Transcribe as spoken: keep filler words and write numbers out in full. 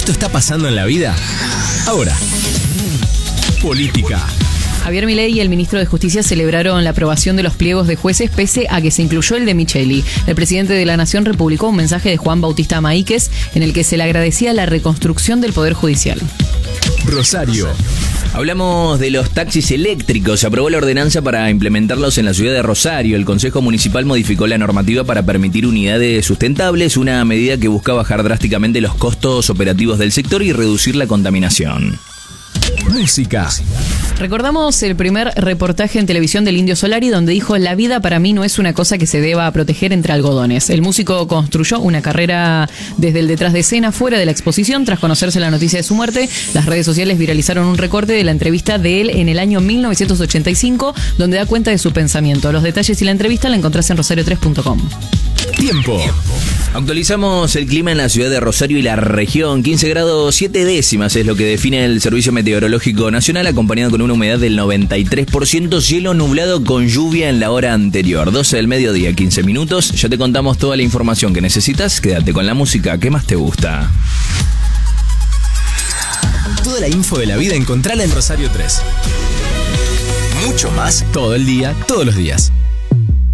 Esto está pasando en la vida ahora. Política. Javier Milei y el ministro de Justicia celebraron la aprobación de los pliegos de jueces pese a que se incluyó el de Micheli. El presidente de la Nación republicó un mensaje de Juan Bautista Maíquez en el que se le agradecía la reconstrucción del Poder Judicial. Rosario. Hablamos de los taxis eléctricos. Se aprobó la ordenanza para implementarlos en la ciudad de Rosario. El Consejo Municipal modificó la normativa para permitir unidades sustentables, una medida que busca bajar drásticamente los costos operativos del sector y reducir la contaminación. Música. Recordamos el primer reportaje en televisión del Indio Solari donde dijo: la vida para mí no es una cosa que se deba proteger entre algodones. El músico construyó una carrera desde el detrás de escena fuera de la exposición. Tras conocerse la noticia de su muerte, las redes sociales viralizaron un recorte de la entrevista de él en el año mil novecientos ochenta y cinco donde da cuenta de su pensamiento. Los detalles y la entrevista la encontrás en rosario tres punto com. Tiempo. Actualizamos el clima en la ciudad de Rosario y la región. quince grados siete décimas es lo que define el Servicio Meteorológico Nacional, acompañado con una humedad del noventa y tres por ciento, cielo nublado con lluvia en la hora anterior. doce del mediodía, quince minutos. Ya te contamos toda la información que necesitas. Quédate con la música que más te gusta. Toda la info de la vida encontrala en Rosario tres. Mucho más todo el día, todos los días.